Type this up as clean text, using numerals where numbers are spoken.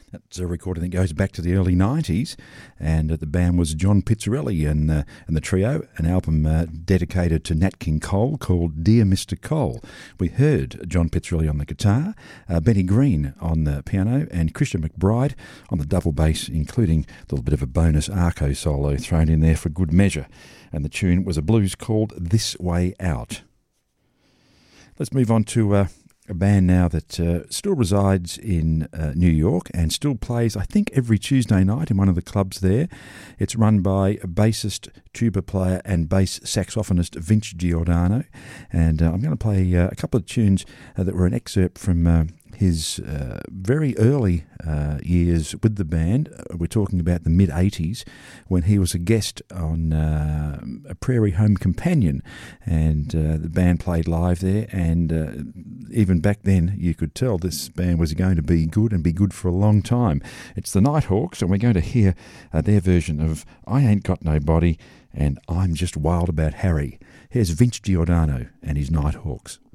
It's a recording that goes back to the early 90s, and the band was John Pizzarelli and the trio, an album dedicated to Nat King Cole called Dear Mr. Cole. We heard John Pizzarelli on the guitar, Benny Green on the piano, and Christian McBride on the double bass, including a little bit of a bonus arco solo thrown in there for good measure. And the tune was a blues called This Way Out. Let's move on to a band now that still resides in New York and still plays, I think, every Tuesday night in one of the clubs there. It's run by bassist, tuba player and bass saxophonist Vince Giordano. And I'm going to play a couple of tunes that were an excerpt from his very early years with the band. We're talking about the mid-'80s when he was a guest on a Prairie Home Companion, and the band played live there, and even back then you could tell this band was going to be good and be good for a long time. It's the Nighthawks, and we're going to hear their version of I Ain't Got Nobody and I'm Just Wild About Harry. Here's Vince Giordano and his Nighthawks.